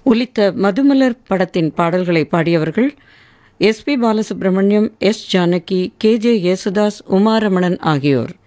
ஒலித்த மதுமலர் படத்தின் பாடல்களை பாடியவர்கள் SP Balasubramaniam, S Janaki, KJ Yesudas, Uma Ramanan ஆகியோர்.